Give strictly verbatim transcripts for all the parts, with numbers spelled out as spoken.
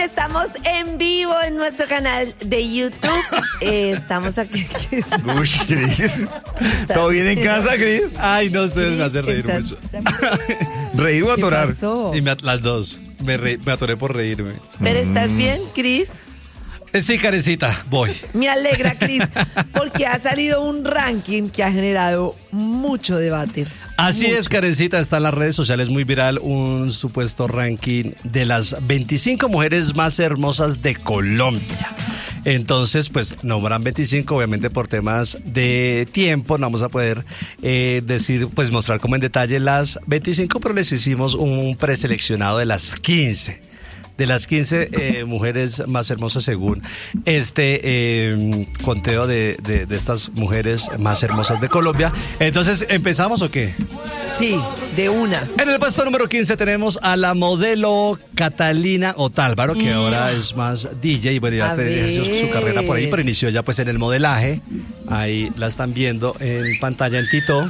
estamos en vivo en nuestro canal de YouTube. Eh, estamos aquí. Uy, Cris. ¿Todo bien en casa, Cris? Ay, no, ustedes me hacen reír mucho. ¿Reír o atorar? ¿Qué pasó? Y me, las dos. Me, re, me atoré por reírme. ¿Pero estás bien, Cris? Sí, Karencita, voy. Me alegra, Cris, porque ha salido un ranking que ha generado mucho debate. Así Mucho. es, Karencita, está en las redes sociales muy viral un supuesto ranking de las veinticinco mujeres más hermosas de Colombia. Entonces, pues, nombran veinticinco, obviamente por temas de tiempo, no vamos a poder eh, decir, pues, mostrar como en detalle las veinticinco, pero les hicimos un preseleccionado de las quince. De las quince eh, mujeres más hermosas según este eh, conteo de, de, de estas mujeres más hermosas de Colombia. Entonces, ¿empezamos o qué? Sí, de una. En el puesto número quince tenemos a la modelo Catalina Otálvaro, que ahora es más D J y bueno, ya A ejerció su ver. carrera por ahí, pero inició ya pues en el modelaje. Ahí la están viendo en pantalla en Tito.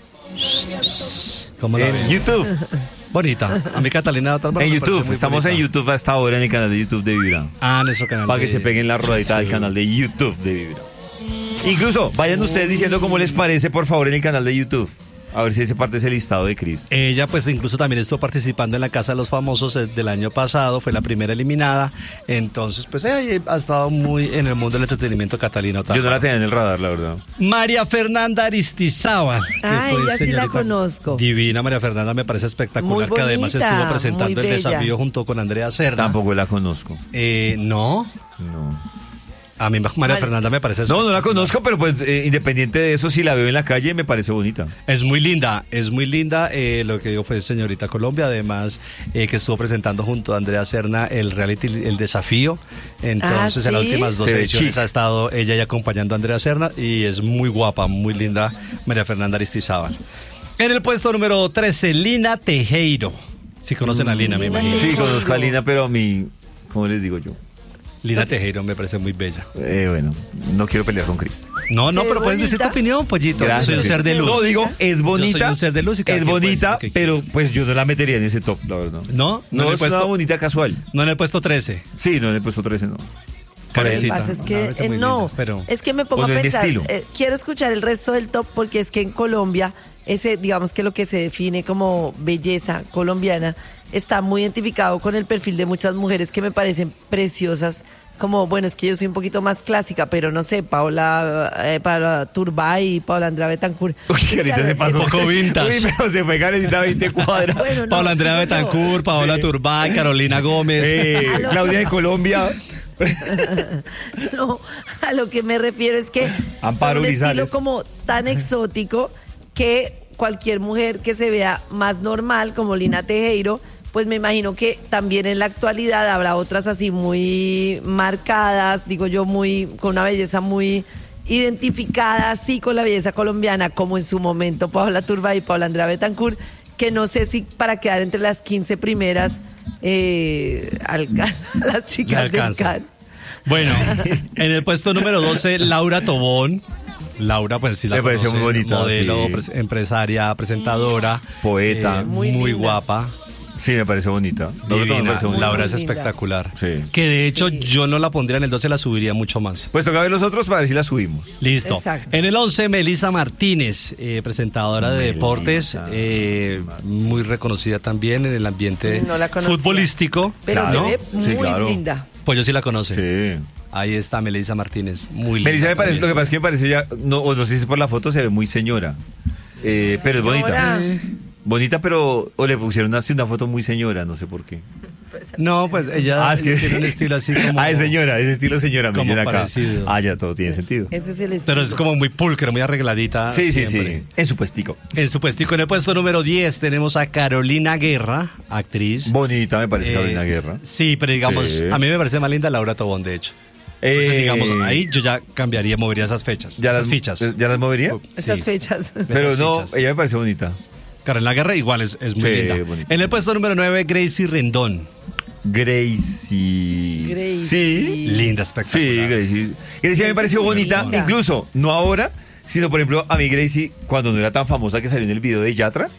¿Cómo la En ven? YouTube. Bonita. A mí Catalina Otálvaro En me parece YouTube. muy Estamos bonita. en YouTube hasta ahora en el canal de YouTube de Vibra. Ah, en nuestro canal. Para que de- se peguen la rodadita del canal de YouTube de Vibra. Incluso, vayan ustedes diciendo cómo les parece, por favor, en el canal de YouTube. A ver si ese parte es el listado de Cris. Ella pues incluso también estuvo participando en la Casa de los Famosos eh, del año pasado, fue la primera eliminada, entonces pues ella ha estado muy en el mundo del entretenimiento, Catalina Otálvaro. Yo no la tenía en el radar, la verdad. María Fernanda Aristizábal. que Ay, fue ya sí la señorita conozco. Divina María Fernanda, me parece espectacular, Muy que además bonita, estuvo presentando muy el bella. desafío junto con Andrea Cerda. Tampoco la conozco. Eh, no, No. a mí María María- Fernanda me parece No, no la conozco, pero pues eh, independiente de eso, si la veo en la calle, me parece bonita. Es muy linda, es muy linda. Eh, lo que digo fue señorita Colombia, además eh, que estuvo presentando junto a Andrea Serna el reality, el desafío. Entonces, Ah, en las ¿sí? últimas dos Se ve ediciones chic. ha estado ella y acompañando a Andrea Serna y es muy guapa, muy linda María Fernanda Aristizábal. En el puesto número trece, Lina Tejero. Si conocen a Lina, me Lina imagino. Sí, Tejero. conozco a Lina, pero a mí, ¿cómo les digo yo? Lina Tejero me parece muy bella. Eh, bueno, no quiero pelear con Cris. No, no, Se ve pero puedes decir tu bonita. opinión, pollito. Yo soy un ser de luz. No, digo, es bonita. Yo soy un ser de luz y cada es quien, pues, bonita, lo que pero pues yo no la metería en ese top, la verdad. ¿No? No, en el es una puesto, bonita casual. no en el puesto trece. Sí, no le he puesto trece, no. Lo que Karencita. pasa es No, que, me parece eh, muy no, linda, pero- es que me pongo Con a el pensar, estilo. eh, quiero escuchar el resto del top porque es que en Colombia, ese, digamos que lo que se define como belleza colombiana, está muy identificado con el perfil de muchas mujeres que me parecen preciosas, como, bueno, es que yo soy un poquito más clásica, pero no sé, Paola, eh, Paola Turbay, Paola Andrea Betancourt. Uy, Es que Carita a se veces- pasó. Un poco vintage. Uy, pero se fue Karencita veinte cuadras. Bueno, no, Paola Andrea no, Betancourt, Paola Sí. Turbay, Carolina Gómez. Eh, Aló. Claudia de Colombia. No, a lo que me refiero es que Amparo son un estilo Grisales. como tan exótico que cualquier mujer que se vea más normal, como Lina Tejero, pues me imagino que también en la actualidad habrá otras así muy marcadas, digo yo, muy con una belleza muy identificada así con la belleza colombiana, como en su momento Paola Turbay y Paola Andrea Betancourt, que no sé si para quedar entre las quince primeras eh, alca- las Le chicas del alcanza. C A N. Bueno, en el puesto número doce, Laura Tobón. Laura, pues sí la Me parece conocen, muy bonita, modelo, sí. pres- empresaria, presentadora. Poeta. eh, Muy muy, linda. guapa. Sí, me parece bonita. No, no, me Divina. parece bonita. Laura es Muy linda. espectacular. Sí. Que de hecho yo no la pondría en el doce, la subiría mucho más. Pues toca ver los otros para ver si la subimos. Listo. Exacto. En el once, Melissa Martínez, eh, presentadora de Melissa deportes, eh, muy reconocida también en el ambiente No la conocía. futbolístico. Pero Claro. se ve Sí, muy claro. linda. Pues yo sí la conoce. Sí. Ahí está Melissa Martínez, muy linda. Melissa me parece, lo también. que pasa es que me parece ya, no, o no sé si es por la foto, se ve muy señora. Eh, pero es bonita. Señora. Bonita, pero o le pusieron así una foto muy señora, no sé por qué. No, pues ella Ah, es que tiene un estilo así como... Ah, es señora, es estilo señora, me como dicen acá. parecido. Ah, ya todo tiene sentido. Ese es el estilo. Pero es como muy pulcra, muy arregladita. Sí, sí, siempre. sí. En su puestico. En su puestico, en el puesto número diez tenemos a Carolina Guerra, actriz. Bonita, me parece Eh, Carolina Guerra. Sí, pero digamos, Sí. a mí me parece más linda Laura Tobón, de hecho. Entonces, Eh, digamos, ahí yo ya cambiaría, movería esas fechas, ¿Ya esas las, fichas. ¿Ya las movería? Sí. Esas fechas. Pero esas no, fichas. ella me parece bonita. Carolina Guerra igual es, es muy Sí, linda. bonita. En el puesto número nueve, Gracie Rendón. Gracie. Gracie. Sí. Linda, Sí, espectacular. Gracie. Gracie me pareció es muy bonita, linda. incluso no ahora, sino por ejemplo a mí Gracie, cuando no era tan famosa que salió en el video de Yatra,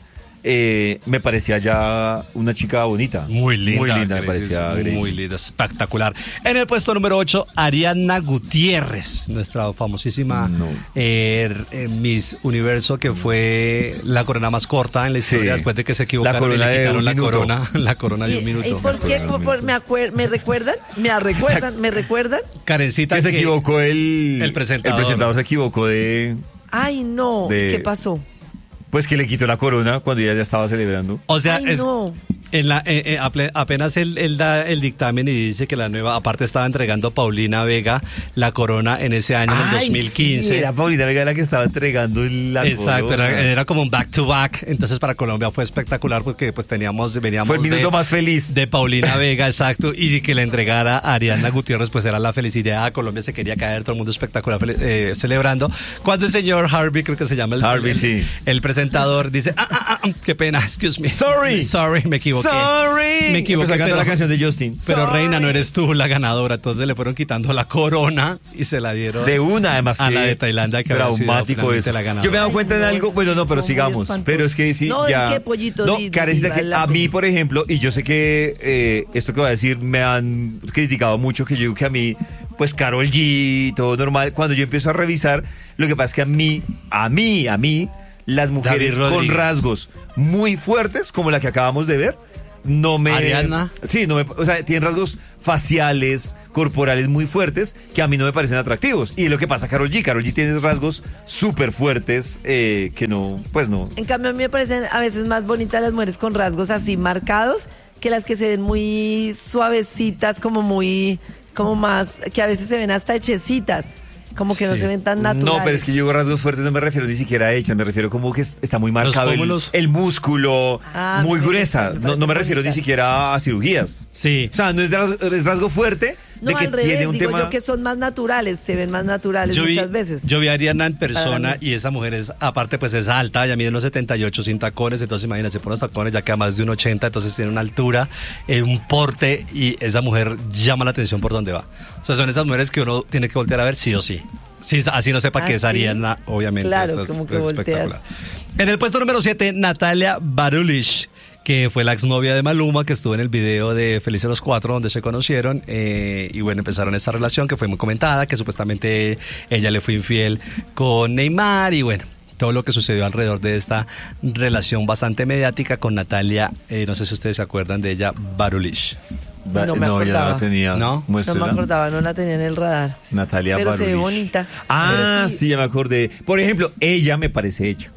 eh, me parecía ya una chica bonita. Muy linda. Muy linda me Gracie, parecía Muy Gracie. linda, espectacular. En el puesto número ocho, Ariana Gutiérrez, nuestra famosísima No. eh, eh, Miss Universo, que fue la corona más corta en la historia Sí. después de que se equivocaron La corona y le de quitaron un la minuto. corona, la corona de ¿Y, un y minuto. por qué? Por- por- me, acuer- ¿Me recuerdan? ¿Me recuerdan? ¿Me recuerdan? Karencita Que se equivocó el, el presentador. El presentador se equivocó de... Ay, no. De- ¿Qué pasó? Pues que le quitó la corona cuando ella ya estaba celebrando. O sea, Ay, es, no. en la, eh, eh, aple- apenas él, él da el dictamen y dice que la nueva, aparte estaba entregando Paulina Vega la corona en ese año, en el Ay, dos mil quince. sí, era Paulina Vega la que estaba entregando la Exacto, corona. era, era como un back to back, entonces para Colombia fue espectacular porque pues teníamos, veníamos Fue el minuto de, más feliz. de Paulina Vega, exacto, y que le entregara a Ariana Gutiérrez, pues era la felicidad, Colombia se quería caer, todo el mundo espectacular fel- eh, celebrando, cuando el señor Harvey, creo que se llama el, Harvey, el, sí. el presentador, dice, ah, ah, ah, qué pena, excuse me. Sorry. Sorry, me equivoqué. Sorry. Me equivoqué, Empezó a cantar pero- la canción de Justin. Pero Sorry. reina, no eres tú la ganadora, entonces le fueron quitando la corona y se la dieron De una, además a que la de Tailandia, que había sido traumático finalmente eso. la ganadora. Yo me he dado Ay, cuenta de no, algo, eso bueno, sí no, pero estuvo muy sigamos. espantoso. Pero es que sí, No, ¿en ya. qué, pollito? No, Di- di- Karencita, di- que la- a mí, por ejemplo, y yo sé que eh, esto que voy a decir me han criticado mucho, que yo digo que a mí, pues Karol G, todo normal. Cuando yo empiezo a revisar, lo que pasa es que a mí, a mí, a mí, las mujeres David con Rodríguez. rasgos muy fuertes, como la que acabamos de ver, no me... Ariana. Sí, no me, o sea, tienen rasgos faciales, corporales muy fuertes que a mí no me parecen atractivos. Y es lo que pasa a Karol G. Karol G tiene rasgos súper fuertes eh, que no, pues no. En cambio, a mí me parecen a veces más bonitas las mujeres con rasgos así marcados que las que se ven muy suavecitas, como muy, como más, que a veces se ven hasta hechecitas, como que no Sí. se ven tan naturales. No, pero es que yo digo rasgos fuertes, no me refiero ni siquiera a hechas, me refiero como que es- está muy marcado el, pómulos. el músculo, Ah, muy me gruesa. gustan, me No, no me parecen refiero ni bonitas. siquiera a cirugías. Sí. O sea, no es, de ras- es rasgo fuerte de No, que al revés, tiene un digo tema. yo que son más naturales, se ven más naturales Yo vi, muchas veces. yo vi a Ariana en Para persona mí. y esa mujer es, aparte pues es alta, ella mide unos setenta y ocho sin tacones, entonces imagínense, por los tacones ya queda más de un ochenta, entonces tiene una altura, eh, un porte y esa mujer llama la atención por donde va. O sea, son esas mujeres que uno tiene que voltear a ver sí o sí. Sí, así no sepa ¿Ah, que es sí? Ariana, obviamente. Claro, esto es como que volteas. En el puesto número siete, Natalia Barulish, que fue la exnovia de Maluma, que estuvo en el video de Felices los Cuatro, donde se conocieron, eh, y bueno, empezaron esta relación que fue muy comentada, que supuestamente ella le fue infiel con Neymar, y bueno, todo lo que sucedió alrededor de esta relación bastante mediática con Natalia, eh, no sé si ustedes se acuerdan de ella, Barulish. Ba- No me ya no acordaba. la tenía. ¿No? No Muéstrela. me acordaba, no la tenía en el radar. Natalia Pero se ve Barulish. bonita. Ah, Pero sí. ya me acordé. Por ejemplo, ella me parece hecha.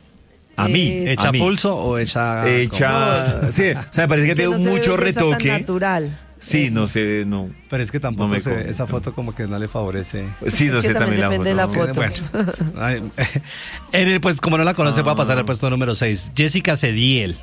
A mí. Eh, ¿Hecha a mí. pulso o hecha...? Hecha. No. Sí, o sea, me parece que Que tiene no se ve mucho belleza tan retoque. natural. Sí, Eso. no sé, no. Pero es que tampoco No me se- convence. esa foto como que no le favorece. Sí, no Es que sé también también, depende de la foto. foto. Bueno, ay, en el, pues como no la conoce, va a pasar al puesto número seis. Jessica Cediel.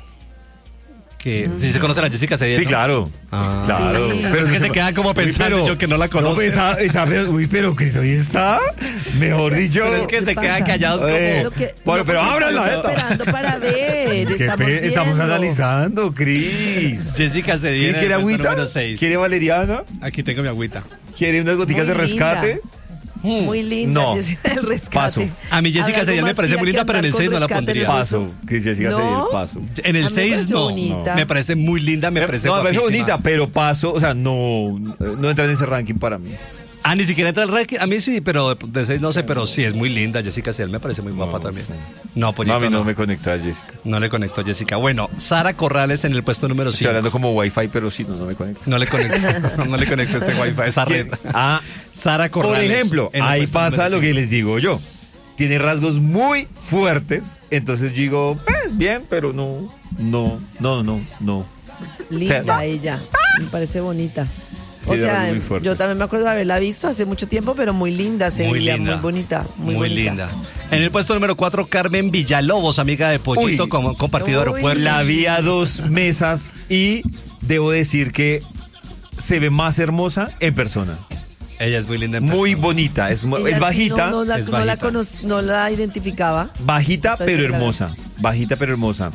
Que, ¿sí se conoce a la Jessica Cediel? Sí, no? claro. Ah. Claro. Sí. Pero es que se queda como pensando yo que no la conozco. No, pues, está, está- uy, pero que hoy está, mejor dicho. Pero es que ¿Qué se pasa? quedan callados como... Eh, Lo que- Bueno, no, pero porque ábranla estamos esta. esperando para ver. Qué Estamos, pe- estamos viendo. analizando, Cris. Jessica Cediel. ¿Quién en quiere el puesto agüita? número seis. ¿Quiere valeriana? Aquí tengo mi agüita. ¿Quiere unas goticas Muy de rescate? Muy linda. No. Jessica, el rescate. Paso. A mí Jessica Algo Cediel me más parece tía muy linda, que pero en el andar seis con no la rescate en pondría. el Paso. Cris Jessica ¿No? Cediel, paso. En A el mí me seis parece no. bonita. Me parece muy linda, me parece No, me parece guapísima. bonita, pero paso, o sea, no, no entra en ese ranking para mí. Ah, ni siquiera entra el ranking. A mí sí, pero de seis no sé, pero sí es muy linda. Jessica Cediel me parece muy guapa No, también. sí. No, No, pollito, a mí no, no. me conecta Jessica. No le conectó a Jessica. Bueno, Sara Corrales en el puesto número Estoy cinco. hablando como wifi, pero sí, no, no me conecta. No le conectó, no, no le conectó este wifi, esa red. Ah, Sara Corrales. por ejemplo, en el ahí puesto pasa número lo que cinco. les digo yo. Tiene rasgos muy fuertes, entonces yo digo, eh, bien, pero no, no, no, no, no. Linda O sea, ella. Me parece bonita. O Tiene sea, rasgos muy fuertes. yo también me acuerdo de haberla visto hace mucho tiempo, pero muy linda, se Muy veía linda. muy bonita. Muy, Muy, bonita. linda. En el puesto número cuatro, Carmen Villalobos, amiga de Pollito, Uy. como compartido Uy. aeropuertos. La vi a dos mesas y debo decir que se ve más hermosa en persona. Ella es muy linda en Muy persona. bonita, es, mu- Ella es sí bajita, No, no la, es no la bajita. conoc- no la identificaba. bajita Estoy pero clara. hermosa, bajita pero hermosa.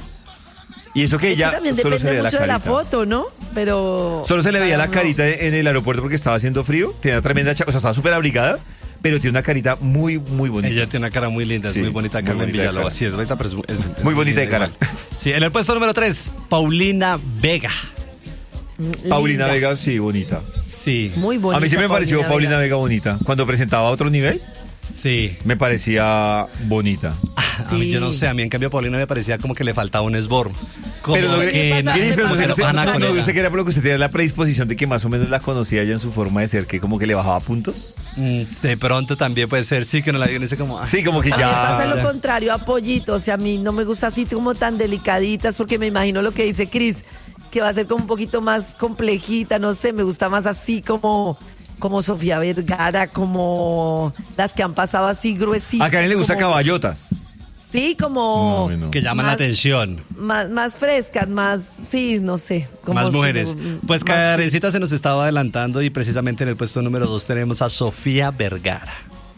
Y eso que Es que ella también solo se depende veía la mucho de la carita. foto, ¿no? Pero. Solo se le veía la no. carita en el aeropuerto porque estaba haciendo frío, tenía tremenda chaqueta, o sea, estaba súper abrigada, pero tiene una carita muy, muy bonita. Ella tiene una cara muy linda, Sí, es muy bonita, muy Carmen bonita de Villalobos. cara. Sí, es bonita, pero es, es- es Muy bonita de linda cara. igual. Sí, en el puesto número tres, Paulina Vega. Paulina Linda. Vega, sí, bonita. Sí, Muy bonita. A mí sí me pareció Paulina Vega. Vega bonita. Cuando presentaba a otro nivel, sí. me parecía bonita. A mí Sí. yo no sé, a mí en cambio Paulina me parecía como que le faltaba un esbor. Como Pero lo que- que me pasa- Cris, me pero pasa usted, lo Ana no, con no, ella. usted que era por lo que usted tenía la predisposición de que más o menos la conocía ella en su forma de ser, que como que le bajaba puntos. Mm, de pronto también puede ser, sí, que no la digo, dice como... ah, Sí, como que A mí me pasa ya. lo contrario a Pollito, o sea, a mí no me gusta así como tan delicaditas porque me imagino lo que dice Cris, que va a ser como un poquito más complejita, no sé, me gusta más así como como Sofía Vergara, como las que han pasado así gruesitas. A Karen le gusta como- caballotas. Sí, como... No, no. que llaman la más- atención. Más, más frescas, más, sí, no sé. como Más si- mujeres. Pues más- Karencita se nos estaba adelantando y precisamente en el puesto número dos tenemos a Sofía Vergara.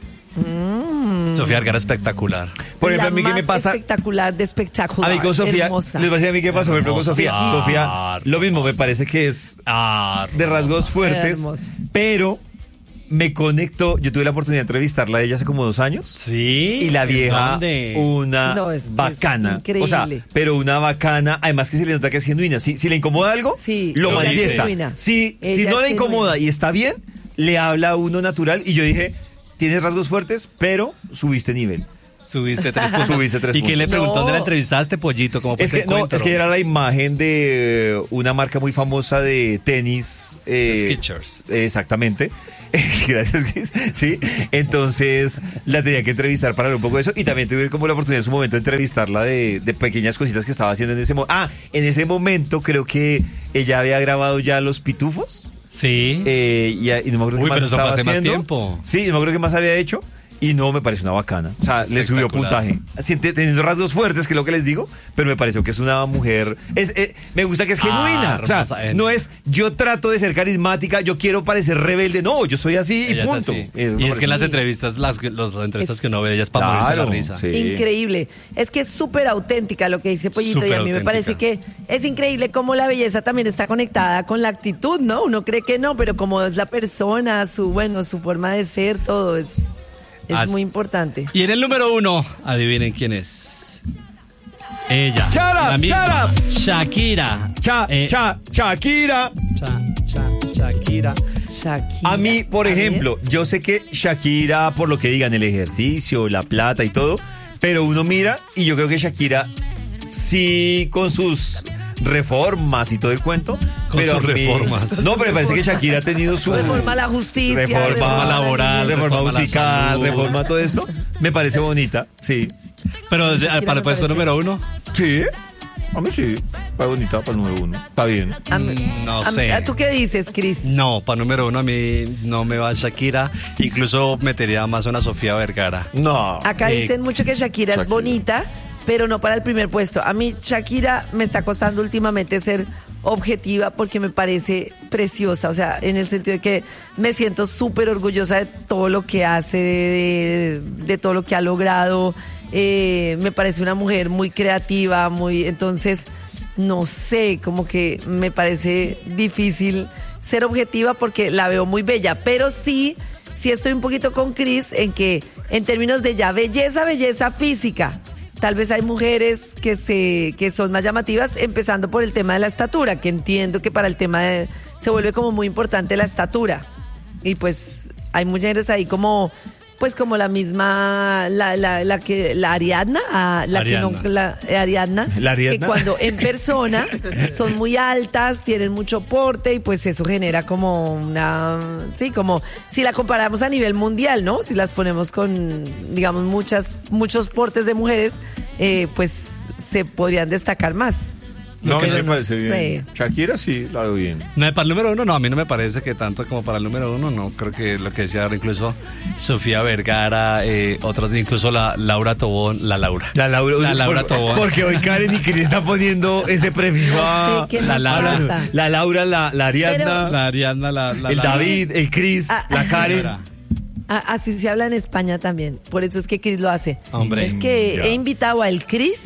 Sofía Vergara espectacular. Por ejemplo, la a mí qué me más pasa. espectacular de espectacular. A mí con Sofía, hermosa. les voy a decir a mí qué pasa, por ejemplo, con Sofía. Hermosa. Sofía, lo mismo, me parece que es Ah, de rasgos fuertes, Hermosa. pero me conectó. Yo tuve la oportunidad de entrevistarla a ella hace como dos años. sí. Y la vieja, ¿Dónde? una No, es- es bacana. increíble. O sea, pero una bacana. Además que se le nota que es genuina. Si, si le incomoda algo, Sí, lo ella es manifiesta. genuina. Si, si Ella no es le incomoda genuina. y está bien, le habla a uno natural. Y yo dije, tienes rasgos fuertes, pero subiste nivel. Subiste tres puntos. Subiste tres ¿Y quién le puntos. preguntó No. dónde la entrevistaste, Pollito? ¿Cómo fue Es ese que, no, encuentro? es que era la imagen de una marca muy famosa de tenis. eh, Skechers. Exactamente. Gracias, Chris. Sí, entonces la tenía que entrevistar para hablar un poco de eso. Y también tuve como la oportunidad en su momento de entrevistarla de, de pequeñas cositas que estaba haciendo en ese momento. Ah, en ese momento creo que ella había grabado ya Los Pitufos. Sí. eh, y, y no me acuerdo Uy, qué más pero eso fue estaba hace más haciendo. tiempo. Sí, no me acuerdo qué más había hecho. Y no, me parece una bacana. O sea, le subió Espectacular. puntaje. Así, te- teniendo rasgos fuertes, que es lo que les digo, pero me pareció que es una mujer. Es, eh, me gusta que es Ah, genuina. O sea, hermosa, eh. no es yo trato de ser carismática, yo quiero parecer rebelde. No, yo soy así y Ella es punto. así. Eh, me Y es que en las parece- entrevistas, las, los- las entrevistas Es- que uno ve, ella es para morirse de la Claro, risa. sí. Increíble. Es que es súper auténtica lo que dice Pollito y a mí me Súper parece que es increíble cómo la belleza también está conectada con la actitud, ¿no? Uno cree que no, pero como es la persona, su, bueno, su forma de ser, todo es, es Así- muy importante. Y en el número uno, adivinen quién es. Ella. Shut up, la misma. shut Shakira. Cha, Eh, cha, Shakira. cha, cha, Shakira. Shakira. A mí, por A ver. ejemplo, yo sé que Shakira, por lo que digan, el ejercicio, la plata y todo, pero uno mira y yo creo que Shakira, sí, con sus reformas y todo el cuento. Con pero sus a mí- reformas. No, pero me parece que Shakira ha tenido su... Reforma a la justicia, Reforma, reforma a la laboral, niñez. reforma reforma a la musical, salud. reforma todo esto. Me parece bonita, sí. Pero de- Shakira para me el puesto parece- número uno, Sí, a mí sí. Está bonita para el número uno. Está bien. A mí- Mm, no a mí- sé. ¿Tú qué dices, Cris? no, para número uno a mí no me va Shakira. Incluso metería más a una Sofía Vergara. No. Acá Eh, dicen mucho que Shakira, Shakira. es bonita, pero no para el primer puesto. A mí Shakira me está costando últimamente ser objetiva porque me parece preciosa, o sea, en el sentido de que me siento súper orgullosa de todo lo que hace, de, de- de todo lo que ha logrado. Eh, me parece una mujer muy creativa, muy, entonces, no sé, como que me parece difícil ser objetiva porque la veo muy bella, pero sí, sí estoy un poquito con Cris en que en términos de ya belleza, belleza física, tal vez hay mujeres que se que son más llamativas, empezando por el tema de la estatura, que entiendo que para el tema de, se vuelve como muy importante la estatura. Y pues hay mujeres ahí como pues como la misma la la, la que la Ariadna, ah, la Ariadna. que no la eh, Ariadna, La Ariadna. que cuando en persona son muy altas, tienen mucho porte y pues eso genera como una, sí, como si la comparamos a nivel mundial, ¿no? Si las ponemos con, digamos, muchas, muchos portes de mujeres, eh, pues se podrían destacar más. No, Pero me no parece bien. sé. Shakira sí, la veo bien. No, para el número uno, no, a mí no me parece que tanto como para el número uno, no. Creo que lo que decía ahora, incluso Sofía Vergara, eh, otras, incluso la Laura Tobón, la Laura. La Laura, La Laura por- Tobón. Porque hoy Karen y Cris están poniendo ese prefijo No a- sé qué la nos Laura, pasa. La Laura, la, la Ariadna, La Ariadna, la, la el la- David, el Cris, Ah, la Karen. Ah, así se habla en España también, por eso es que Cris lo hace. Hombre, es que ya. he invitado al Cris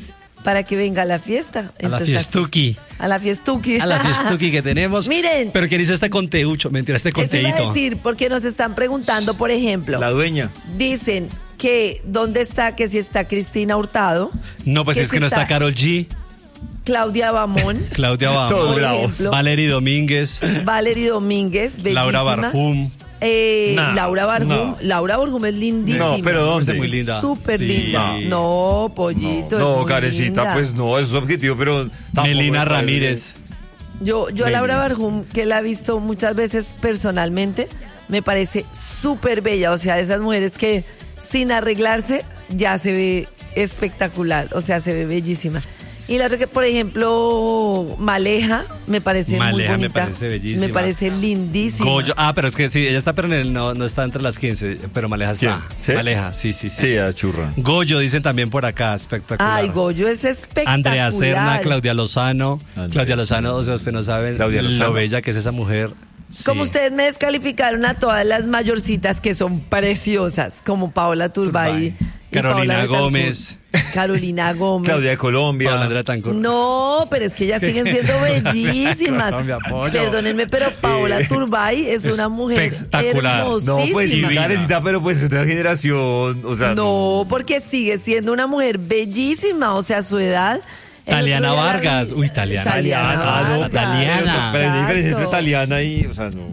para que venga a la fiesta. A la Entonces, fiestuki. A la fiestuki. A la fiestuki que tenemos. Miren. Pero ¿quién hizo este conteucho? Mentira, este Eso iba conteíto. a decir, porque nos están preguntando, por ejemplo, La dueña. dicen que dónde está, que si está Cristina Hurtado, No, pues que es que si no está está- Karol G, Claudia Bamón, Claudia Todos Bamón, por bravos. ejemplo, Valery Domínguez, Valery Domínguez, bellísima. Laura Barjum. Eh, No, Laura Barjum, no. Laura Barjum es lindísima. No, pero ¿dónde? Es muy linda. Súper Sí. linda. No, pollito. es No, muy Karencita, linda. pues no, eso es objetivo, pero... tampoco Melina me parece- Ramírez. Yo, yo a Melina. Laura Barjum, que la he visto muchas veces personalmente, me parece súper bella. O sea, de esas mujeres que sin arreglarse ya se ve espectacular. O sea, se ve bellísima. Y la otra que, por ejemplo, Maleja, me parece Maleja muy me bonita. parece bellísima. Me parece lindísima. Goyo. Ah, pero es que sí, ella está, pero en el- no, no está entre las quince, pero Maleja está. ¿Quién? ¿Sí? Maleja, sí, sí, sí. Sí, a churra. Goyo dicen también por acá, espectacular. Ay, Goyo es espectacular. Andrea Serna, Claudia Lozano. Andrea Claudia Lozano, o sea, usted no sabe Claudia lo Lozano. bella que es esa mujer. Sí. Como ustedes me descalificaron a todas las mayorcitas que son preciosas, como Paola Turbay, Turbay. y Carolina Paola Betancourt. Gómez. Carolina Gómez. Claudia de Colombia. Paola Andrea Tancourt. No, pero es que ellas siguen siendo bellísimas. Colombia, pollo. Perdónenme, pero Paola Turbay es una mujer Espectacular. hermosísima. No, pues Divina. Karencita, pero pues es una generación, o sea... No, porque sigue siendo una mujer bellísima, o sea, su edad. el Taliana otro día la vi- Vargas. Uy, Taliana. Taliana Ah, no, Vargas, Taliana. Pero hay diferencia entre exacto. Taliana y, o sea, no...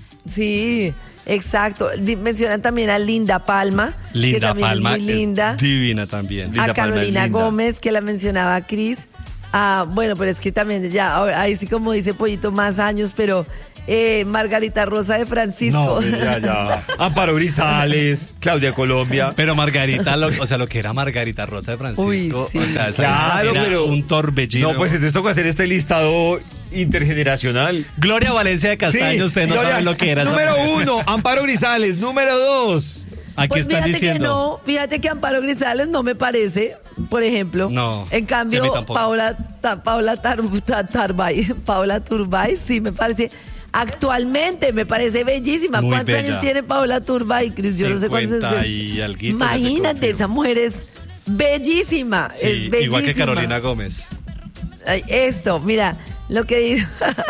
Sí, exacto. Di- Mencionan también a Linda Palma, que Linda también Palma es muy linda. es divina también. Linda A Palma es Carolina linda. Gómez, que la mencionaba Cris. Ah, bueno, pero es que también ya, ahora, ahí sí como dice Pollito, más años, pero eh, Margarita Rosa de Francisco. No, ya, ya. Amparo Grisales, Claudia Colombia. Pero Margarita, lo- o sea, lo que era Margarita Rosa de Francisco, Uy, sí. o sea, esa Claro, era pero- un torbellino. No, pues entonces toca hacer este listado intergeneracional. Gloria Valencia de Castaño, ustedes no Gloria, saben lo que era esa Número mujer. uno, Amparo Grisales. Número dos. Aquí Pues están fíjate diciendo. que no, fíjate que Amparo Grisales no me parece, por ejemplo. No, En sí, cambio, a mí tampoco. Paola, Ta- Paola Tar- Ta- Tarbay, Paola Turbay, sí me parece. Actualmente me parece bellísima. Muy ¿Cuántos bella. años tiene Paola Turbay, Cris? Yo no sé cuántos cincuenta años. y alguito, Imagínate, les confirmo. esa mujer es bellísima. Sí, es bellísima. igual que Carolina Gómez. Ay, esto, mira, lo que dijo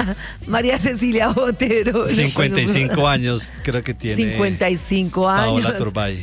María Cecilia Botero. cincuenta y cinco años creo que tiene. cincuenta y cinco años. Paola Turbay.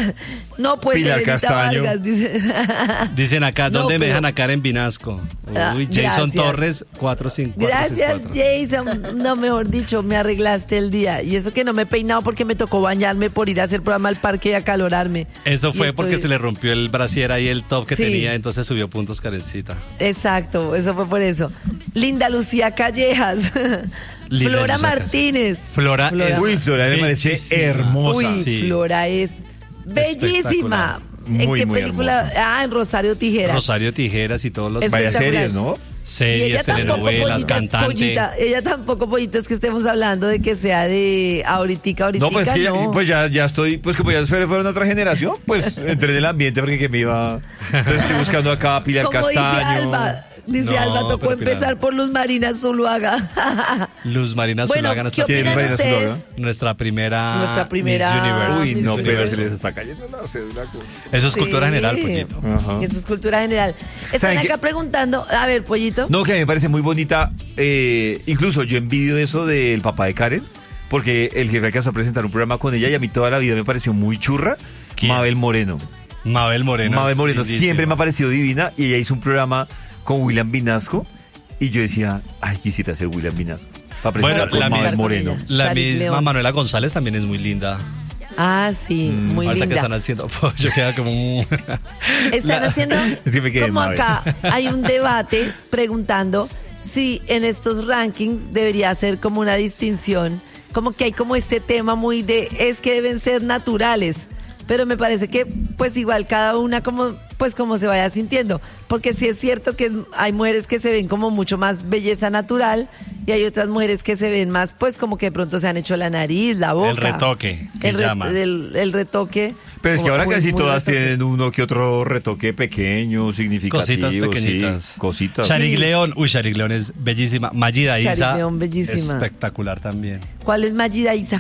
No, pues Pilar Elenita Castaño. Vargas dice. Dicen acá, No, ¿dónde me pero- dejan a Karen Vinasco? Ah, Uy, Jason gracias. Torres, cuatro cinco. Gracias, Jason. No, mejor dicho, me arreglaste el día. Y eso que no me he peinado porque me tocó bañarme por ir a hacer programa al parque y acalorarme. Eso Y fue estoy- porque se le rompió el brasier ahí, el top que Sí. tenía, entonces subió puntos Karencita. Exacto, eso fue por eso. Linda Lucía Callejas. Linda Flora Lucía Martínez. Flora es- Uy, Flora me parece Bellísima. hermosa. Uy, Sí. Flora es bellísima. Espectacular. ¿En Muy, qué muy película? hermosa. Ah, en Rosario Tijeras. Rosario Tijeras y todos los Es- Varias espectacular. series, ¿no? Y series, ella tampoco, telenovelas, pollita, es cantante. pollita. Ella tampoco, pollito, es que estemos hablando de que sea de ahorita, ahorita. No, pues sí, no. pues ya, ya estoy, pues como ya fueron otra generación, pues entré en el ambiente porque que me iba. Entonces estoy buscando acá a Pilar Como dice Castaño. Alba, dice No, Alba, tocó pero Pilar. empezar por Luz Marina Zuluaga. Luz Marina Bueno, Zuluaga, ¿qué nuestra, ¿Quién es opinan Marina ustedes? Zuluaga? nuestra primera Nuestra primera Miss Universe. Uy, Miss no, pero Universe. se les está cayendo la cédula. Eso es cultura Sí. general, pollito. Ajá. Eso es cultura general. Están ¿Saben acá qué? preguntando, a ver, pollito. No, que a mí me parece muy bonita. eh, incluso yo envidio eso del papá de Karen, porque el jefe alcanzó a presentar un programa con ella y a mí toda la vida me pareció muy churra. ¿Quién? Mabel Moreno. Mabel Moreno. Mabel es Moreno lindísima. siempre me ha parecido divina y ella hizo un programa con William Vinasco y yo decía, ay, quisiera ser William Vinasco. Para presentar Bueno, con la Mabel misma- Moreno. La Charit misma León. Manuela González también es muy linda. Ah, sí, muy Ahorita que linda. están haciendo pollo, queda como un... Están La- haciendo Es que me quedé como Mabel. acá hay un debate preguntando si en estos rankings debería ser como una distinción, como que hay como este tema muy de es que deben ser naturales, pero me parece que pues igual cada una como pues como se vaya sintiendo, porque sí es cierto que es- hay mujeres que se ven como mucho más belleza natural y hay otras mujeres que se ven más pues como que de pronto se han hecho la nariz, la boca. El retoque, que el, re- llaman. el- el retoque. Pero es que o- ahora o es casi muy todas retoque. tienen uno que otro retoque pequeño, significativo. Cositas sí, pequeñitas. cositas. Sharik Sí. León, uy, Sharik León es bellísima. Magida Sharik Isa, León, bellísima. espectacular también. ¿Cuál es Magida Isa?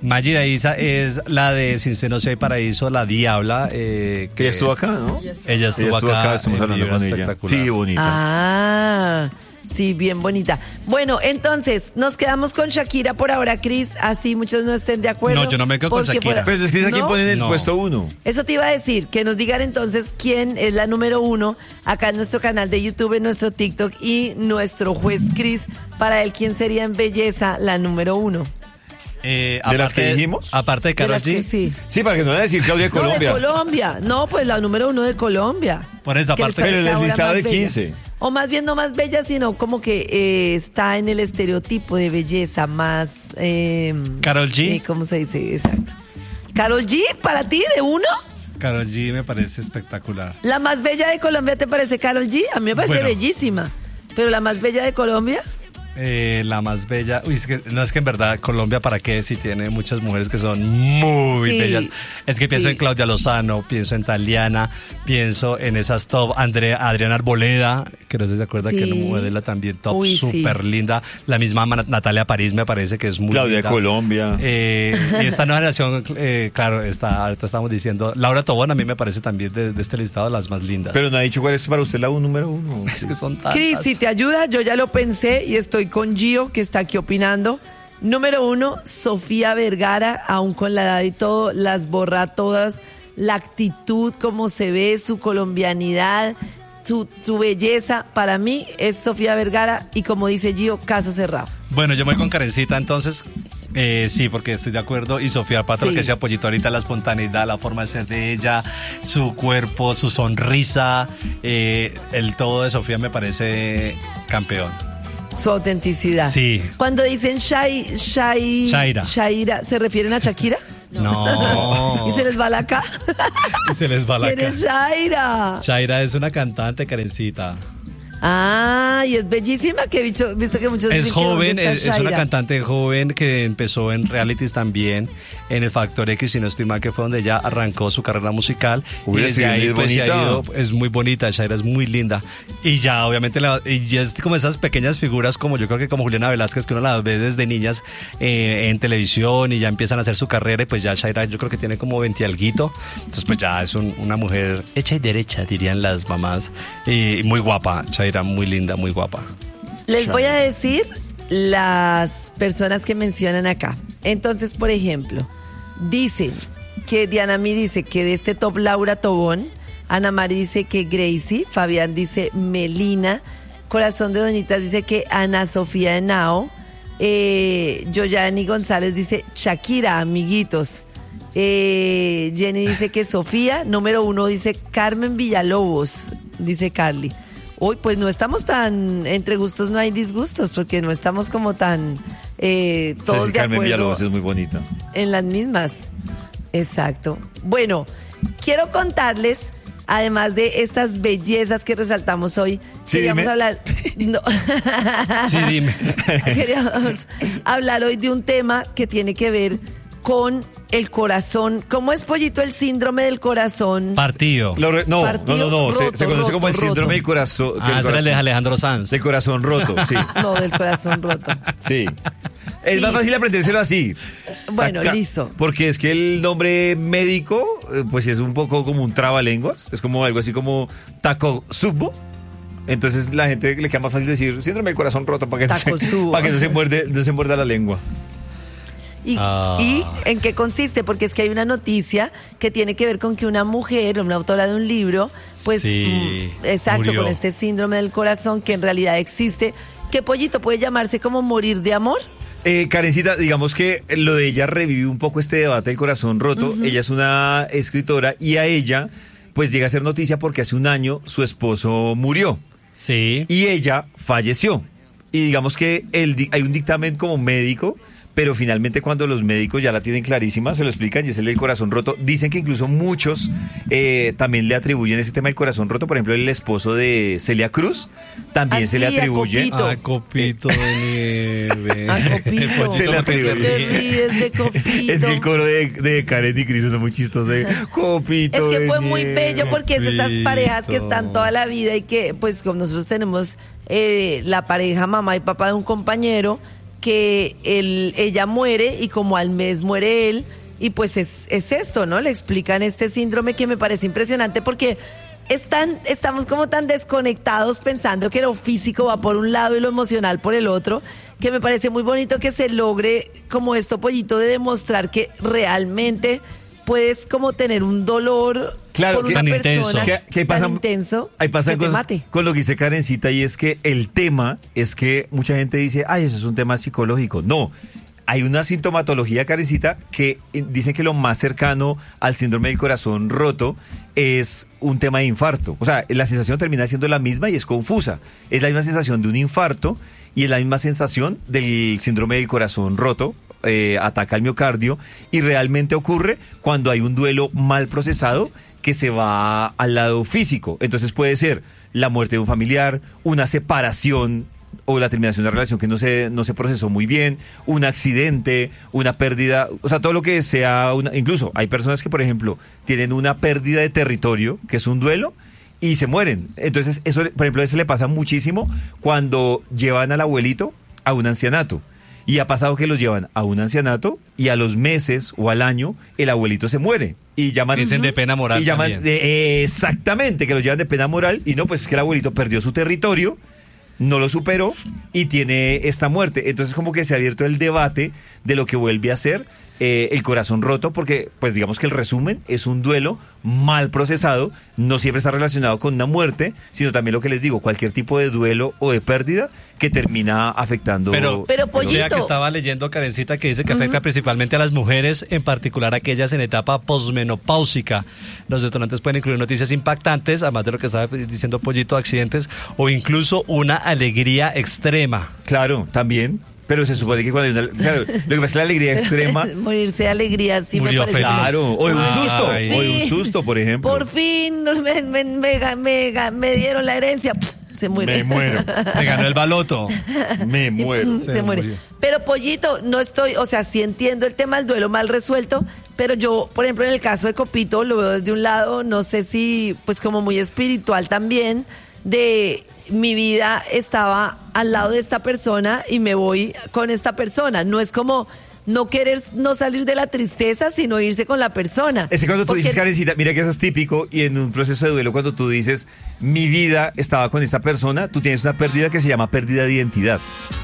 Mayra Isa es la de Sin Seno Si Hay Paraíso, la Diabla. Eh, que Ella estuvo acá, ¿no? Ella estuvo, Ella estuvo acá, acá, estamos en hablando Vibra con ella. Espectacular. Sí, bonita. Ah, sí, bien bonita. Bueno, entonces, nos quedamos con Shakira por ahora, Cris, así muchos no estén de acuerdo. No, yo no me quedo con porque Shakira. fuera- Pero es que es a quien ¿No? ponen en el No. puesto uno. Eso te iba a decir, que nos digan entonces quién es la número uno acá en nuestro canal de YouTube, en nuestro TikTok y nuestro juez Cris, para él quién sería en belleza la número uno. Eh, ¿De las aparte que dijimos? Aparte de De Karol las que G. sí. Sí, para que no van a decir Claudia de Colombia. No, de Colombia. No, pues la número uno de Colombia. Por esa Que les parte. Pero en parezca el ahora listado más de bella. quince. O más bien no más bella, sino como que eh, está en el estereotipo de belleza más... Eh, Karol G. eh, ¿Cómo se dice? Exacto. Karol G, para ti, de uno. Karol G me parece espectacular. ¿La más bella de Colombia te parece Karol G? A mí me parece Bueno. bellísima. Pero la más bella de Colombia... Eh, la más bella, uy, es que, no es que en verdad Colombia, ¿para qué? Si tiene muchas mujeres que son muy Sí, bellas. Es que pienso sí. en Claudia Lozano, pienso en Taliana, pienso en esas top, Andrea, Adriana Arboleda, que no sé si se acuerda Sí. que no modela también top, Uy, sí. súper linda. La misma Ma- Natalia París me parece que es muy Claudia de linda. Colombia. Eh, y esta nueva generación, eh, claro, está, ahorita estamos diciendo, Laura Tobón a mí me parece también de, de este listado las más lindas. Pero no ha dicho cuál es para usted la un- número uno. es que son tantas. Cris, si te ayuda, yo ya lo pensé y estoy con Gio, que está aquí opinando. Número uno, Sofía Vergara, aún con la edad y todo, las borra todas. La actitud, cómo se ve, su colombianidad, su, su belleza, para mí es Sofía Vergara y como dice Gio, caso cerrado. Bueno, yo me voy con Karencita, entonces, eh, sí, porque estoy de acuerdo. Y Sofía Patra, Sí. que decía Pollito ahorita, la espontaneidad, la forma de ser de ella, su cuerpo, su sonrisa, eh, el todo de Sofía me parece campeón. Su autenticidad. Sí. Cuando dicen Shai, Shai, Shaira. Shaira, ¿se refieren a Shakira? No. ¿Y se les va la ca? Y se les va la ¿Quién cara. es Shaira? Shaira es una cantante, Karencita. Ah, y es bellísima, que he visto, visto que muchos Es dicen que dónde joven, está es, es una Shaira. cantante joven que empezó en realities también, en el Factor X, si no estoy mal, que fue donde ella arrancó su carrera musical. Uy, y desde sí, ahí es pues se ha bonita. ido, es muy bonita, Shaira es muy linda. Y ya, obviamente, la, y ya es como esas pequeñas figuras, como yo creo que como Juliana Velázquez, que uno las ve desde niñas eh, en televisión y ya empiezan a hacer su carrera, y pues ya Shaira yo creo que tiene como veinte alguito. Entonces pues ya es un- una mujer hecha y derecha, dirían las mamás, y muy guapa, Shaira, muy linda, muy guapa. Les voy a decir las personas que mencionan acá. Entonces, por ejemplo, dicen que Diana Mi dice que de este top Laura Tobón, Ana Mari dice que Gracie, Fabián dice Melina, Corazón de Doñitas dice que Ana Sofía Henao, eh, Yoyani González dice Shakira, amiguitos. Eh, Jenny dice que Sofía, número uno dice Carmen Villalobos, dice Carly. Uy, pues no estamos tan, entre gustos no hay disgustos, porque no estamos como tan eh, todos Ceci de Carmen acuerdo Villalobos es muy bonita. en las mismas. Exacto. Bueno, quiero contarles, además de estas bellezas que resaltamos hoy, Sí, queríamos dime. hablar. No. Sí, dime. Queríamos hablar hoy de un tema que tiene que ver con el corazón. ¿Cómo es, Pollito, el síndrome del corazón? Partido. Lo re- no, no, Partido no, no, se- roto, se, conoce como el roto, síndrome roto. del corazón. Ah, del ese era el de corazón- Alejandro Sanz. del corazón roto, sí. No, del corazón roto. Sí. Es Sí. más fácil aprendérselo así. Bueno, Acá, listo. Porque es que el nombre médico, eh, pues es un poco como un trabalenguas. Es como algo así como Takotsubo. Entonces la gente le queda más fácil decir síndrome del corazón roto para que, no se, Takotsubo. para que no se muerde, no se muerda la lengua. ¿Y, Ah. ¿Y en qué consiste? Porque es que hay una noticia que tiene que ver con que una mujer, una autora de un libro, pues, Sí, mm, exacto, murió. con este síndrome del corazón que en realidad existe. ¿Qué, Pollito, puede llamarse como morir de amor? Eh, Karencita, digamos que lo de ella revivió un poco este debate del corazón roto. Ella es una escritora y a ella pues llega a ser noticia porque hace un año su esposo murió Sí. y ella falleció. Y digamos que el, di- hay un dictamen como médico, pero finalmente cuando los médicos ya la tienen clarísima, se lo explican y es el del corazón roto. Dicen que incluso muchos eh, también le atribuyen ese tema del corazón roto. Por ejemplo, el esposo de Celia Cruz también Ah, se le sí, a atribuye. Copito. Ah, copito de nieve. A Copito. Pollito, Se le ¿por qué te atribuye. Te ríes? ríes de Copito. Es que el coro de, de Karen y Cris es muy chistoso. de Copito Es que de fue muy nieve. bello porque es esas Copito. parejas que están toda la vida y que, pues, como nosotros tenemos eh, la pareja mamá y papá de un compañero que él, ella muere y como al mes muere él, y pues es, es esto, ¿no? Le explican este síndrome que me parece impresionante porque están, estamos como tan desconectados pensando que lo físico va por un lado y lo emocional por el otro, que me parece muy bonito que se logre como esto, Pollito, de demostrar que realmente puedes como tener un dolor claro, por que una tan persona intenso. Que, que hay pasan, tan intenso hay pasan que te cosas mate. con lo que dice Karencita, y es que el tema es que mucha gente dice, ay, eso es un tema psicológico. No, hay una sintomatología, Karencita, que eh, dicen que lo más cercano al síndrome del corazón roto es un tema de infarto. O sea, la sensación termina siendo la misma y es confusa. Es la misma sensación de un infarto y es la misma sensación del síndrome del corazón roto. Eh, ataca al miocardio y realmente ocurre cuando hay un duelo mal procesado que se va al lado físico. Entonces puede ser la muerte de un familiar, una separación o la terminación de una relación que no se, no se procesó muy bien, un accidente, una pérdida, o sea, todo lo que sea, una, incluso hay personas que, por ejemplo, tienen una pérdida de territorio, que es un duelo, y se mueren. Entonces, eso, por ejemplo, eso le pasa muchísimo cuando llevan al abuelito a un ancianato. Y ha pasado que los llevan a un ancianato y a los meses o al año el abuelito se muere. Y llaman... Dicen de pena moral y llaman también. de, exactamente, que los llevan de pena moral. Y no, pues es que el abuelito perdió su territorio, no lo superó y tiene esta muerte. Entonces como que se ha abierto el debate de lo que vuelve a ser eh, el corazón roto, porque pues digamos que el resumen es un duelo mal procesado, no siempre está relacionado con una muerte, sino también lo que les digo, cualquier tipo de duelo o de pérdida que termina afectando. Pero, Pero, Pollito. vea que estaba leyendo, Karencita, que dice que afecta uh-huh. principalmente a las mujeres, en particular aquellas en etapa posmenopáusica. Los detonantes pueden incluir noticias impactantes, además de lo que estaba diciendo Pollito, accidentes o incluso una alegría extrema. Claro, también. Pero se supone que cuando hay una... Claro, lo que pasa es la alegría extrema... Morirse de alegría, sí Murió me parece. feliz. Claro, o de un susto, Ay. o de un susto, por ejemplo. Por fin me, me, me, me, me dieron la herencia. Se muere. Me muero. Se ganó el baloto. Me muero. Se, Se muere. murió. Pero Pollito, no estoy, o sea, sí entiendo el tema del duelo mal resuelto, pero yo, por ejemplo, en el caso de Copito, lo veo desde un lado, no sé si, pues como muy espiritual también, de mi vida estaba al lado de esta persona y me voy con esta persona. No es como no querer no salir de la tristeza, sino irse con la persona. Es que cuando tú Porque... dices, Karencita, mira que eso es típico, y en un proceso de duelo, cuando tú dices, mi vida estaba con esta persona, tú tienes una pérdida que se llama pérdida de identidad.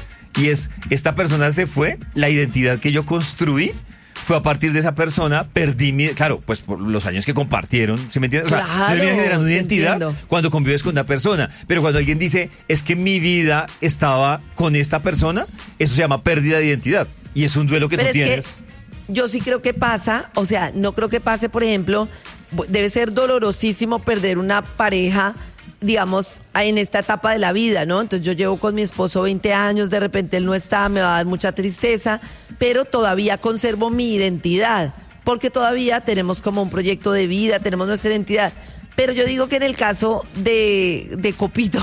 Y es, esta persona se fue, la identidad que yo construí fue a partir de esa persona, perdí mi... Claro, pues por los años que compartieron, ¿sí me entiendes? O sea, Claro, termina generando una identidad entiendo. cuando convives con una persona. Pero cuando alguien dice, es que mi vida estaba con esta persona, eso se llama pérdida de identidad. Y es un duelo que Pero tú es tienes. Que yo sí creo que pasa, o sea, no creo que pase, por ejemplo, debe ser dolorosísimo perder una pareja, digamos, en esta etapa de la vida, ¿no? Entonces yo llevo con mi esposo veinte años, de repente él no está, me va a dar mucha tristeza, pero todavía conservo mi identidad, porque todavía tenemos como un proyecto de vida, tenemos nuestra identidad. Pero yo digo que en el caso de, de Copito,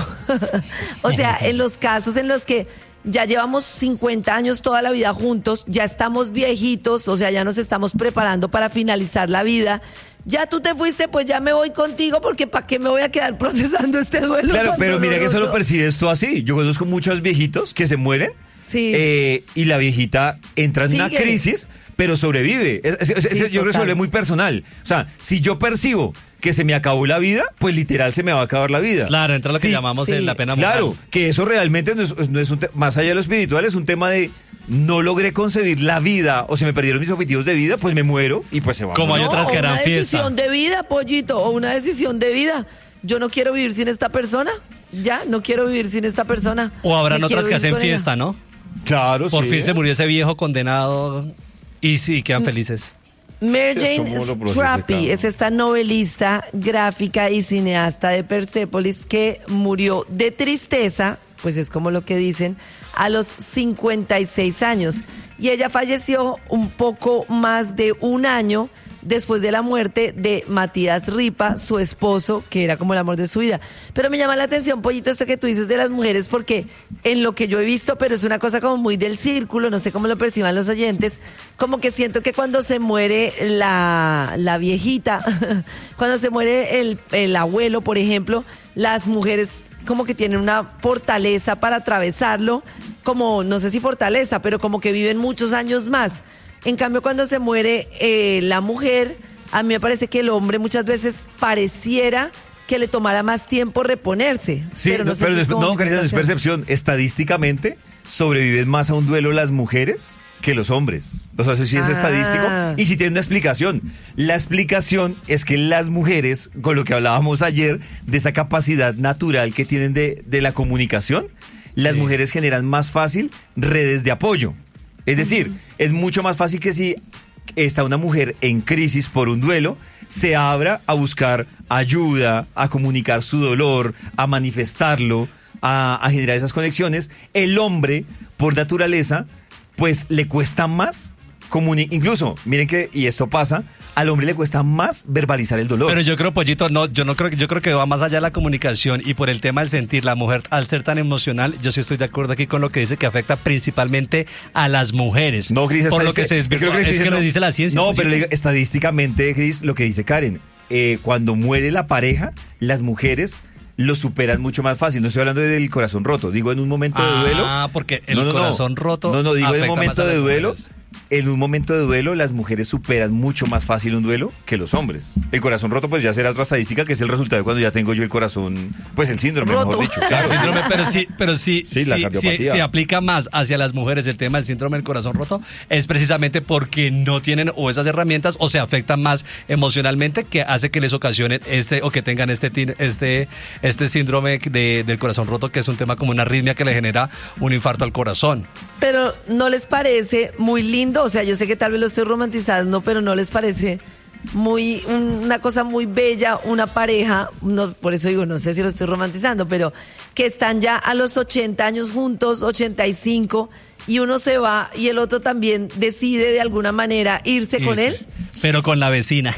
o sea, en los casos en los que ya llevamos cincuenta años toda la vida juntos, ya estamos viejitos, o sea, ya nos estamos preparando para finalizar la vida. Ya tú te fuiste, pues ya me voy contigo, porque ¿para qué me voy a quedar procesando este duelo? Claro, tan pero mira que eso lo doloroso? percibes tú así. Yo conozco muchos viejitos que se mueren Sí. eh, y la viejita entra en una Sigue. crisis, pero sobrevive. Es- es- es- Sí, yo creo que se total. vuelve muy personal. O sea, si yo percibo que se me acabó la vida, pues literal se me va a acabar la vida. Claro, entra lo que Sí, llamamos sí. en la pena moral. Claro, que eso realmente no es, no es un te- más allá de lo espiritual, es un tema de no logré concebir la vida o se me perdieron mis objetivos de vida, pues me muero y pues se va. Como hay No, otras que o harán una fiesta. decisión de vida, Pollito, o una decisión de vida. Yo no quiero vivir sin esta persona. Ya, no quiero vivir sin esta persona. O habrán Me otras quiero que ir hacen con ella. fiesta, ¿no? Claro, Por sí. fin se murió ese viejo condenado y sí, quedan felices. Mary Sí, es Jane como lo procesa Strappy cada es esta novelista, gráfica y cineasta de Persépolis que murió de tristeza, pues es como lo que dicen, a los cincuenta y seis años. Y ella falleció un poco más de un año después de la muerte de Matías Ripa, su esposo, que era como el amor de su vida. Pero me llama la atención, Pollito, esto que tú dices de las mujeres, porque en lo que yo he visto, pero es una cosa como muy del círculo, no sé cómo lo perciban los oyentes, como que siento que cuando se muere la, la viejita, cuando se muere el, el abuelo, por ejemplo, las mujeres como que tienen una fortaleza para atravesarlo, como, no sé si fortaleza, pero como que viven muchos años más. En cambio, cuando se muere eh, la mujer, a mí me parece que el hombre muchas veces pareciera que le tomara más tiempo reponerse. Sí, pero no, no, sé pero si es después, como no, mi Karencita, es sensación. percepción. Estadísticamente, sobreviven más a un duelo las mujeres que los hombres. O sea, eso sí es Ah. estadístico. Y sí tiene una explicación. La explicación es que las mujeres, con lo que hablábamos ayer, de esa capacidad natural que tienen de, de la comunicación, las Sí. mujeres generan más fácil redes de apoyo. Es decir, es mucho más fácil que si está una mujer en crisis por un duelo, se abra a buscar ayuda, a comunicar su dolor, a manifestarlo, a, a generar esas conexiones. El hombre, por naturaleza, pues le cuesta más comunicar. Incluso, miren que, y esto pasa, al hombre le cuesta más verbalizar el dolor. Pero yo creo, Pollito, no, yo no creo, yo creo que va más allá de la comunicación y por el tema del sentir, la mujer al ser tan emocional, yo sí estoy de acuerdo aquí con lo que dice que afecta principalmente a las mujeres. No, Cris, por lo estadística- que se es que desvirtúa, lo que es que, dice- lo no. dice la ciencia. No, Pollito. pero le digo, estadísticamente, Cris, lo que dice Karen, eh, cuando muere la pareja, las mujeres lo superan mucho más fácil. No estoy hablando del corazón roto, digo en un momento de duelo. Ah, porque el No, no, no. corazón roto. No, no, digo en afecta un más momento a las de duelo. mujeres. En un momento de duelo, las mujeres superan mucho más fácil un duelo que los hombres. El corazón roto, pues ya será otra estadística, que es el resultado de cuando ya tengo yo el corazón, pues el síndrome, Roto. mejor dicho. El Claro. síndrome, pero sí, pero sí, Sí, la sí, cardiopatía. sí, se aplica más hacia las mujeres el tema del síndrome del corazón roto, es precisamente porque no tienen o esas herramientas o se afectan más emocionalmente, que hace que les ocasionen este o que tengan este tin- este este síndrome de- del corazón roto, que es un tema como una arritmia que le genera un infarto al corazón. Pero ¿no les parece muy lindo? O sea, yo sé que tal vez lo estoy romantizando, pero ¿no les parece muy un- una cosa muy bella, una pareja, no, por eso digo, no sé si lo estoy romantizando, pero que están ya a los ochenta años juntos, ochenta y cinco, y uno se va y el otro también decide de alguna manera irse con Irse. él? Pero con la vecina.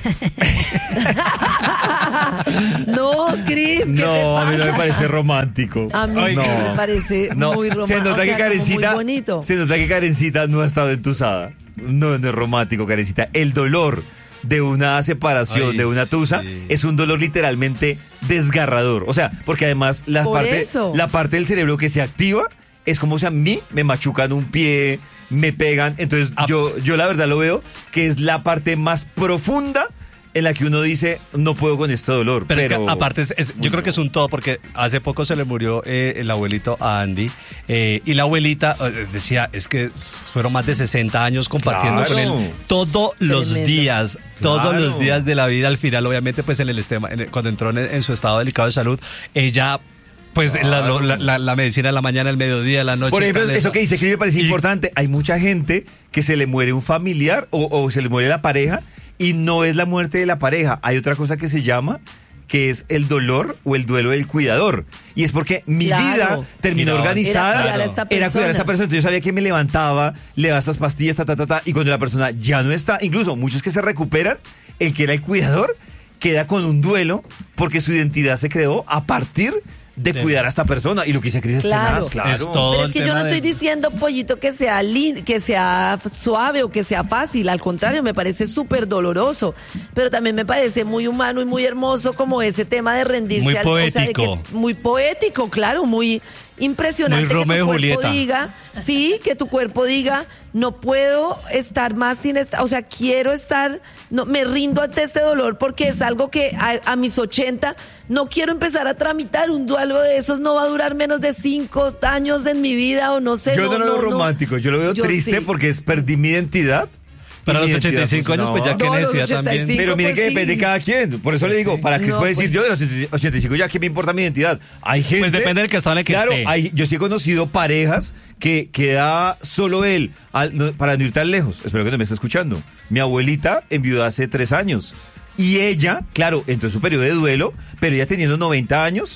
No, Cris, ¿qué te No, a mí no me pasa? parece romántico. A mí Ay, sí no. me parece No, muy se romántico. nota que Karencita, muy bonito. se nota que Karencita no ha estado entusada. No, no es romántico, Karencita. El dolor de una separación, Ay, de una tusa, sí. es un dolor literalmente desgarrador. O sea, porque además la Por parte, eso. la parte del cerebro que se activa es como si a mí me machucan un pie, me pegan. Entonces Ah. yo, yo la verdad lo veo que es la parte más profunda en la que uno dice, no puedo con este dolor. Pero, Pero, es que aparte, es- es- yo creo que es un todo, porque hace poco se le murió eh, el abuelito a Andy, eh, y la abuelita eh, decía, es que fueron más de sesenta años compartiendo Claro. con él todos los Tremendo. días, todos Claro. los días de la vida. Al final, obviamente, pues en el estema, en el- cuando entró en, en su estado delicado de salud, ella... Pues la, Claro. la, la- la medicina en la mañana, el mediodía, en la noche. Por ejemplo, tal, eso que dice que me parece Y- importante. Hay mucha gente que se le muere un familiar o, o se le muere la pareja y no es la muerte de la pareja. Hay otra cosa que se llama que es el dolor o el duelo del cuidador. Y es porque mi Claro. vida terminó Cuidado. organizada. Era cuidar a esta Era cuidar a esta persona. persona. Entonces yo sabía que me levantaba, le daba estas pastillas, ta, ta, ta, ta. Y cuando la persona ya no está, incluso muchos que se recuperan, el que era el cuidador queda con un duelo porque su identidad se creó a partir de De- cuidar a esta persona. Y lo que dice Cris es Claro. tenaz, claro. Es todo. Pero es el que yo tema no estoy de- diciendo, Pollito, que sea lin- que sea suave o que sea fácil. Al contrario, me parece súper doloroso. Pero también me parece muy humano y muy hermoso como ese tema de rendirse Muy al o sea, de que- poético. muy poético, claro, muy impresionante. Muy que Romeo y tu cuerpo Julieta. diga, sí, que tu cuerpo diga, no puedo estar más sin esta, o sea, quiero estar, no, me rindo ante este dolor porque es algo que a, a mis ochenta no quiero empezar a tramitar un duelo de esos, no va a durar menos de cinco años en mi vida o no sé. Yo no, lo veo romántico, yo lo veo Yo triste sí. porque es perdí mi identidad. Para Y los mi ochenta y identidad, cinco años, pues ya no. que No, los necesidad ochenta y también. cinco. Pero miren pues que sí. depende de cada quien. Por eso le digo, para que No, puede decir pues- yo de los ochenta y cinco ya que me importa mi identidad. Hay gente. Pues depende del que estado en el que Claro, esté. hay, yo sí he conocido parejas que queda solo él, al- no, para no ir tan lejos. Espero que no me esté escuchando. Mi abuelita enviudó hace tres años. Y ella, claro, entró en su periodo de duelo, pero ella teniendo noventa años,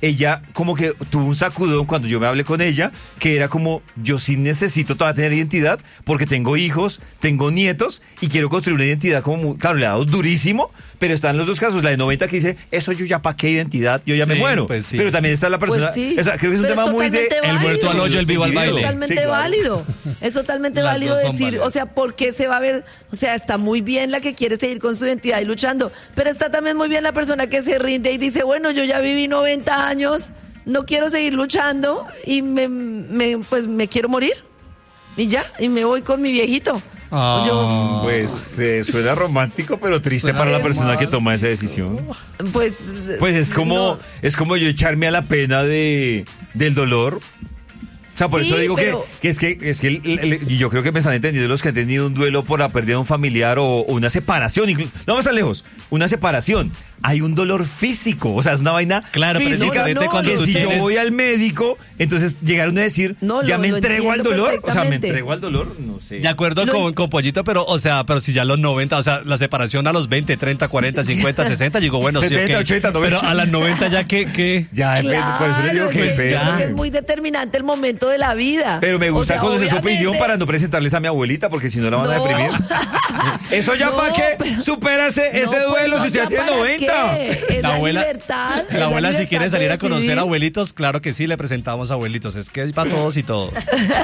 ella como que tuvo un sacudón cuando yo me hablé con ella, que era como, yo sí necesito todavía tener identidad, porque tengo hijos, tengo nietos, y quiero construir una identidad como, muy, claro, le ha dado durísimo, pero están los dos casos, la de noventa que dice, eso yo ya pa' qué identidad, yo ya Sí, me muero. pues sí. Pero también está la persona, Pues sí. o sea, creo que es un Pero tema es muy de... totalmente el muerto al hoyo, el vivo al Es baile. totalmente Sí, claro. válido. Es totalmente Las válido dos son decir, válidas. o sea, ¿por qué se va a ver? O sea, está muy bien la que quiere seguir con su identidad y luchando, pero está también muy bien la persona que se rinde y dice, bueno, yo ya viví noventa años, no quiero seguir luchando y me, me pues me quiero morir. Y ya, y me voy con mi viejito. Ah. Yo, Pues eh, suena romántico, pero triste Suena para la bien persona mal. que toma esa decisión. pues... Pues es como, no. es como yo echarme a la pena de, del dolor. O sea, por Sí, eso digo pero- que, que es que, es que el- el- el- y yo creo que me están entendiendo los que han tenido un duelo por la pérdida de un familiar o, o una separación. inclu- No vamos tan lejos, una separación. Hay un dolor físico, o sea, es una vaina Claro, pero física. únicamente No, no, cuando que tú si tienes... yo voy al médico, entonces llegaron a decir, No, ya lo- me lo entrego al entiendo dolor. O sea, me perfectamente. entrego al dolor, no sé. De acuerdo Lo- con, con Pollito, pero, o sea, pero si ya a los noventa, o sea, la separación a los veinte, treinta, cuarenta, cincuenta, sesenta, llegó bueno, sí, setenta, ok. ochenta, noventa. Pero a las noventa ya que, que... Ya, Claro, por eso le digo es que que espera. yo creo que es muy determinante el momento de la vida. Pero me gusta O sea, conocer su opinión obviamente- para no presentarles a mi abuelita, porque si no la van a No. deprimir. Eso ya No, para qué pero- supérase No, ese pues, duelo no, si usted ya ya tiene para noventa. qué. Es La la, abuela- libertad. es La abuela si libertad quiere de salir a conocer decidir. abuelitos, claro que sí, le presentamos abuelitos. Es que es para todos y todo.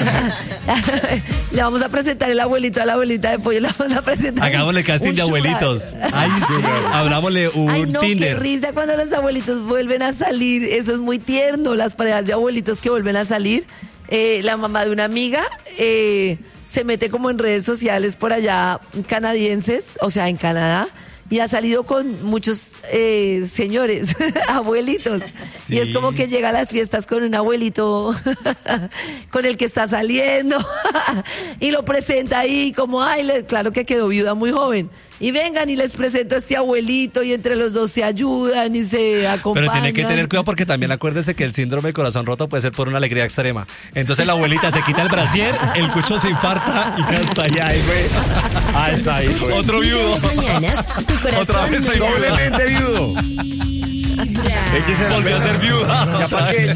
Le vamos a presentar el abuelito a la abuelita de pollo, le vamos a presentar. Hagámosle casting un de sugar. abuelitos. Ay, sí. Hablámosle un Ay, no, Tinder. qué risa cuando los abuelitos vuelven a salir. Eso es muy tierno, las parejas de abuelitos que vuelven a salir. Eh, la mamá de una amiga eh, se mete como en redes sociales por allá canadienses, o sea, en Canadá, y ha salido con muchos eh, señores, abuelitos. Sí. Y es como que llega a las fiestas con un abuelito con el que está saliendo y lo presenta ahí como, ay, le- claro que quedó viuda muy joven. Y vengan y les presento a este abuelito y entre los dos se ayudan y se acompañan. Pero tiene que tener cuidado porque también acuérdese que el síndrome del corazón roto puede ser por una alegría extrema. Entonces la abuelita se quita el brasier, el cucho se infarta y ya está. Ya, ahí fue. Ah, está ahí, Escuchas fue. Otro Vibra en viudo. las mañanas, tu corazón Otra vez soy no late. Doblemente viudo. Vibra. Échese la Volvió a ser viuda. Ya para qué.